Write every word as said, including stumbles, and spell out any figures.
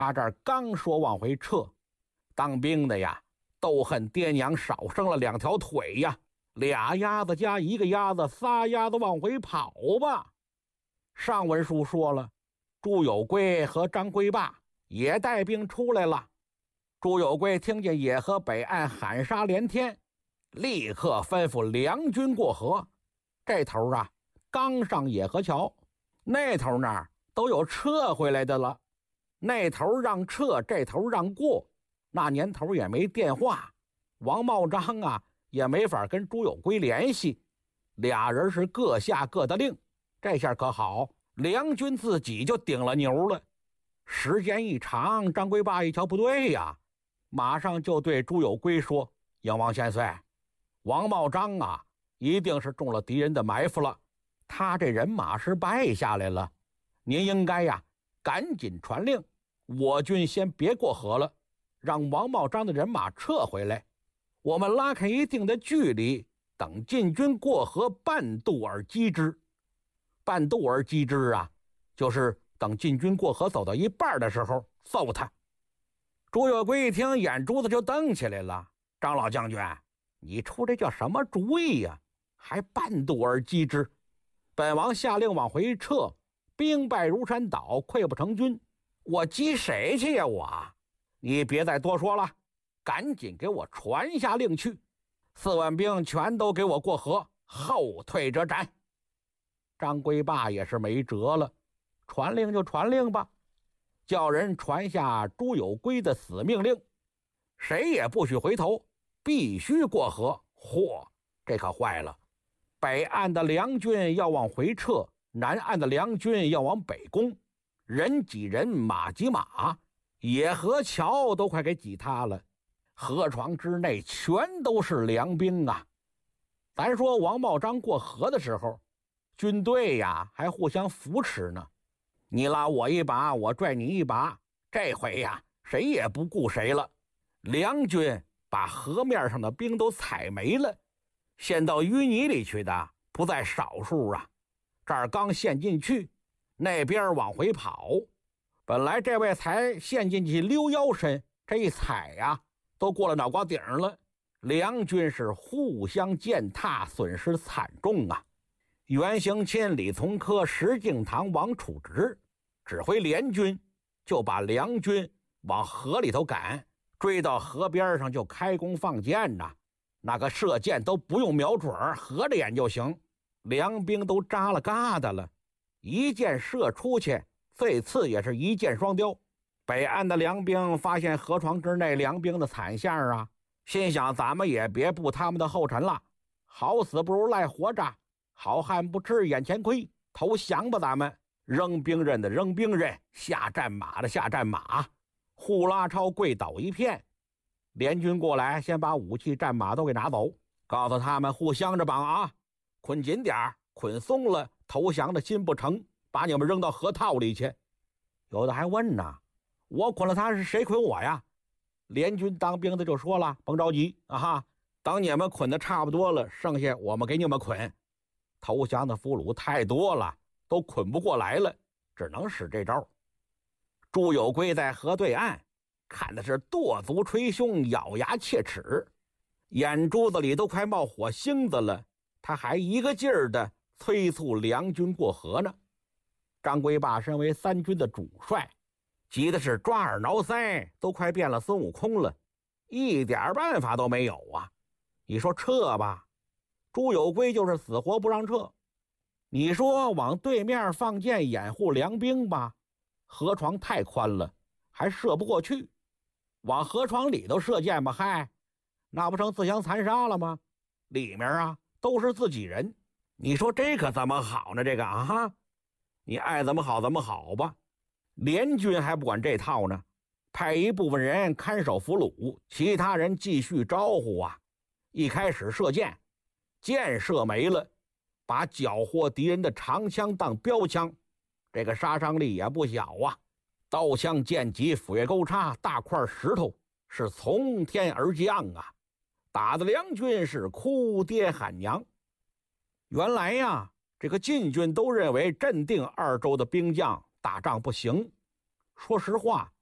他这儿刚说往回撤，当兵的呀都恨爹娘少生了两条腿呀，俩鸭子加一个鸭子，仨鸭子往回跑吧。上文书说了，朱有圭和张归霸也带兵出来了。朱有圭听见野河北岸喊杀连天，立刻吩咐梁军过河。这头啊刚上野河桥，那头那儿都有撤回来的了，那头让撤，这头让过。那年头也没电话，王茂章啊也没法跟朱有圭联系，俩人是各下各的令。这下可好，梁军自己就顶了牛了。时间一长，张归霸一瞧不对呀，马上就对朱有圭说：燕王千岁，王茂章啊一定是中了敌人的埋伏了，他这人马是败下来了，您应该呀赶紧传令，我军先别过河了，让王茂章的人马撤回来，我们拉开一定的距离，等晋军过河半渡而击之。半渡而击之啊，就是等晋军过河走到一半的时候揍他。朱有圭一听，眼珠子就瞪起来了：张老将军，你出这叫什么主意呀？还半渡而击之？本王下令往回撤，兵败如山倒，溃不成军，我击谁去呀？我你别再多说了，赶紧给我传下令去，四万兵全都给我过河，后退者斩。张归霸也是没辙了，传令就传令吧，叫人传下朱有圭的死命令，谁也不许回头，必须过河。嚯，这可坏了，北岸的梁军要往回撤，南岸的梁军要往北攻，人挤人，马挤马，野河桥都快给挤塌了，河床之内全都是梁兵啊。咱说王茂章过河的时候，军队呀还互相扶持呢，你拉我一把，我拽你一把，这回呀谁也不顾谁了。梁军把河面上的兵都踩没了，陷到淤泥里去的不在少数啊。这儿刚陷进去，那边往回跑，本来这位才陷进去溜腰深，这一踩呀都过了脑瓜顶了。梁军是互相践踏，损失惨重啊。袁行钦、李从珂、石敬瑭、王处直指挥联军，就把梁军往河里头赶，追到河边上就开弓放箭呐，那个射箭都不用瞄准，合着眼就行。梁兵都扎了疙瘩了，一箭射出去，最次也是一箭双雕。北岸的梁兵发现河床之内梁兵的惨相啊，心想咱们也别步他们的后尘了，好死不如赖活着，好汉不吃眼前亏，投降吧咱们，扔兵刃的扔兵刃，下战马的下战马，呼啦超跪倒一片。联军过来，先把武器战马都给拿走，告诉他们互相着绑啊，捆紧点儿，捆松了投降的心不成，把你们扔到河套里去。有的还问呢，我捆了他是谁捆我呀？联军当兵的就说了，甭着急啊哈，等你们捆的差不多了，剩下我们给你们捆。投降的俘虏太多了，都捆不过来了，只能使这招。朱有圭在河对岸看的是跺足捶胸，咬牙切齿，眼珠子里都快冒火星子了，他还一个劲儿的催促梁军过河呢。张归霸身为三军的主帅，急的是抓耳挠腮，都快变了孙悟空了，一点办法都没有啊。你说撤吧，朱有圭就是死活不让撤。你说往对面放箭掩护梁兵吧，河床太宽了，还射不过去。往河床里头射箭吧，嗨，那不成自相残杀了吗？里面啊都是自己人，你说这可怎么好呢？这个啊哈，你爱怎么好怎么好吧。联军还不管这套呢，派一部分人看守俘虏，其他人继续招呼啊。一开始射箭，箭射没了，把缴获敌人的长枪当标枪，这个杀伤力也不小啊。刀枪剑戟斧钺钩叉，大块石头是从天而降啊，打的梁军是哭爹喊娘。原来呀，这个晋军都认为镇定二州的兵将打仗不行，说实话，